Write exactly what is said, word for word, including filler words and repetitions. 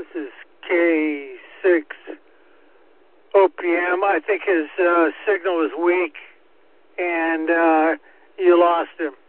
is K six O P M. I think his uh, signal was weak, and uh, you lost him.